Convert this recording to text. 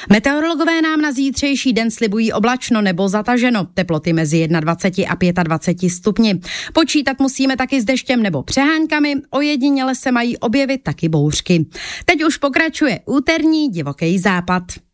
Meteorologové nám na zítřejší den slibují oblačno nebo zataženo, teploty mezi 21 a 25 stupni. Počítat musíme taky s deštěm nebo přeháňkami, ojediněle se mají objevit taky bouřky. Teď už pokračuje úterní divoký západ.